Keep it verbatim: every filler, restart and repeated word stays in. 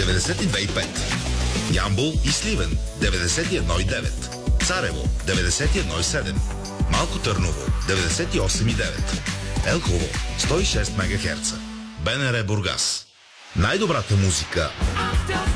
деветдесет и две и пет. Ямбол и Сливен деветдесет и едно и девет. Царево деветдесет и едно и седем. Малко Търново деветдесет и осем и девет. Елхово сто и шест мегахерца. БНР Бургас. Най-добрата музика